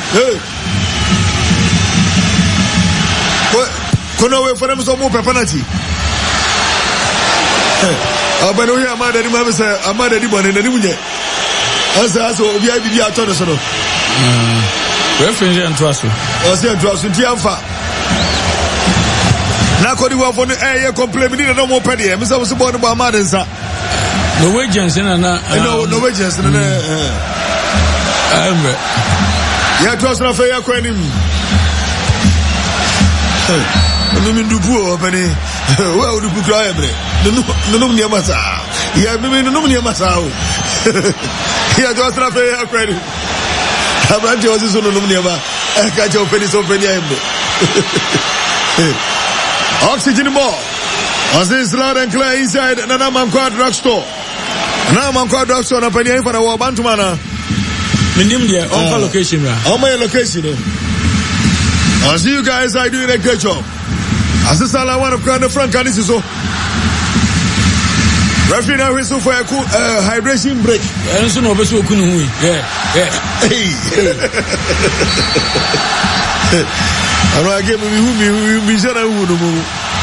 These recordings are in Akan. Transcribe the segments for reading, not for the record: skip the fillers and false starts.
Hey. Kono we for them so more penalty. Abano here amada ni ma say amada di bone na ni munye. Asa obi abi ato no so no. We finish and trust. O say trust nti amfa. Na kodi wa for no ye complain ni no mo pede. Me say wo so bo no ba amada nsa. Norwegians na Norwegians na ya trust na fe ya kwanim. No me do go obani. Wa o do ku cry bre. No me masa. Ya me no me masa o. Ya trust na fe ya kwanim. Abrante o so no me ba. Ka je openi so openi ayembe. Oxygen more. As this loud and clear inside Nana Mankwa drugstore. Nana Mankwa drugstore na pani for the war bantumana. Minim there on location ra. On my location. I'll see you guys are doing a great job. As this all I want to crown the front and this is so. Referee now whistle for a hydration break. And so no be so kunu hui. Yeah. Hey. I know I gave me jana hu.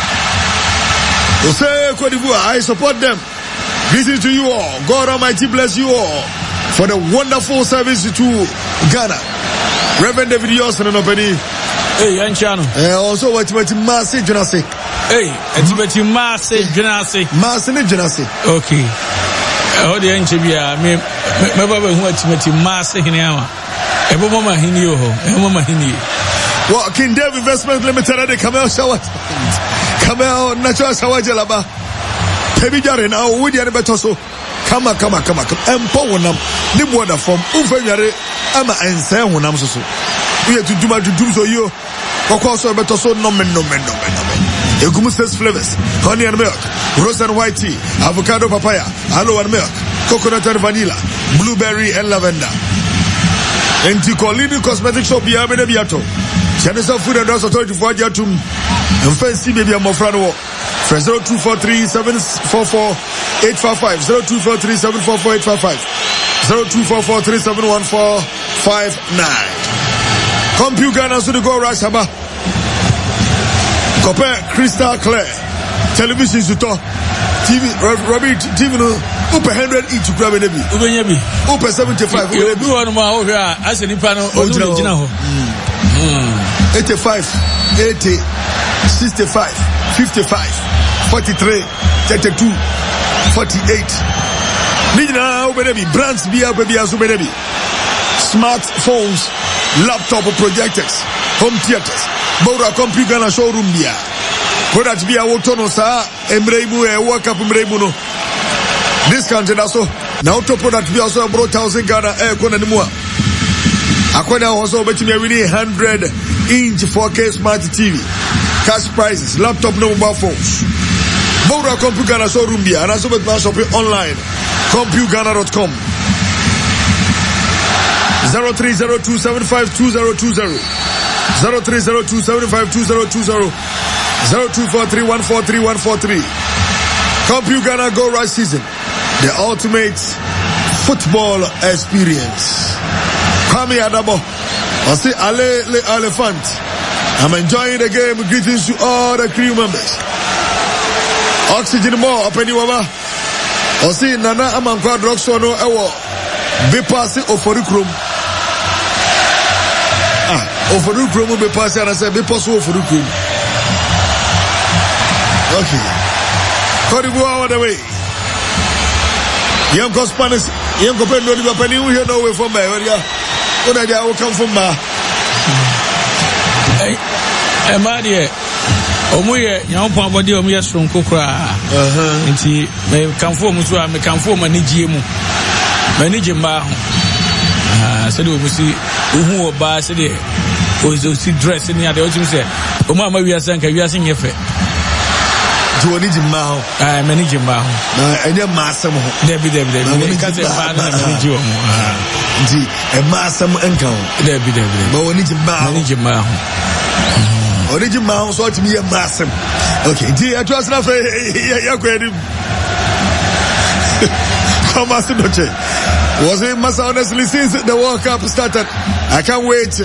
Say Cote d'Ivoire, I support them. Greetings to you all. God Almighty bless you all for the wonderful service to Ghana. Reverend David Yosen and Openi. Hey, Yanchano. Also, what Massey Janasi. Hey, it's Massey Janasi. Massey Janasi. Okay. Oh, the Anchibia, me, what Massey Hinawa. A woman Hinio, a woman Hini. Well, King Dev Investment Limited, they come out shower. Kamel natural sawajelaba pebi jare na o wudi ane betoso kama empo wonam ni boda form unfanyare ama ense wonam soso we to dum so yo kokoso betoso no men egum 6 flavors honey and milk, rose and white tea, avocado papaya, aloe and milk, coconut and vanilla, blueberry and lavender. Colini Cosmetic Shop biabe biato Chanesa Food and Drugs Authority for Jatum and fancy baby I'm Mofrano for 0243 744 855 0243 744 855 0244 371459. Computer and so the go right Saba Compare Crystal Clear Television to TV Robbie TV no Upe 100 each grab a baby. Upe 75. You do one more here as an impano original. 85, 80, 65, 55, 43, 32, 48. Nina baby brands be up baby as baby. Smartphones, laptop projectors, home theaters, Bora computer and showroom bia. Product bia wotono sa emreimu e work up emreimu no. Discounted also. Now to product be also brought 1,000 Ghana kona ni mua. Akwana also bet me winning 100-inch 4K smart TV. Cash prizes, laptop no mobile phones. Bora Compugana showroom bia and also bet me shopping online. Compugana.com 0302752020 0302752020 0243143143. Compugana Go Right Season. The ultimate football experience. Kwame Adabo. I say Ale Elephant. I'm enjoying the game. Greetings to all the crew members. Oxygen more up anywhere. I say Nana Amankwa Drugstore no ewo. Be passing Oforukrum. Oforukrum be passing and I say be passing Oforukrum. Okay. Cote d'Ivoire on the way. Young Spanish, young Copenhagen, no penny, we hear no way from there. When I will come from my. Hey, Madia, Omuye, young Pambody, Omia from Kokra. And he may come for Musua, may come for Manijimu. Manijima. Said we see who are bad, said who is dressed in the other. Say, Omama, we are saying, we are singing effect. Manage Mao. I manage Mao. And your master. Debbie. A master uncle. Debbie. Manage Mao. Origin Mao, so to be a master. Okay, dear, I trust enough. You're ready. Come, Master Doche. Was it must honestly since the World Cup started? I can't wait